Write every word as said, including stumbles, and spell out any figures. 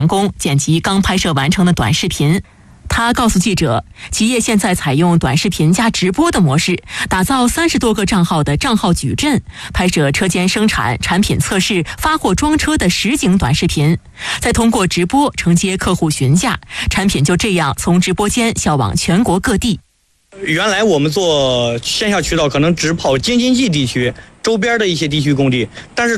工剪辑刚拍摄完成的短视频。他告诉记者，企业现在采用短视频加直播的模式，打造三十多个账号的账号矩阵，拍摄车间生产、产品测试、发货装车的实景短视频，再通过直播承接客户询价，产品就这样从直播间销往全国各地。 原来我们做线下渠道可能只跑京津冀地区周边的一些地区工地，但是